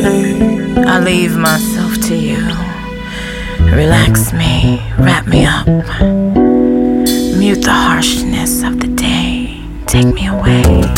I leave myself to you. Relax me, wrap me up. Mute the harshness of the day. Take me away.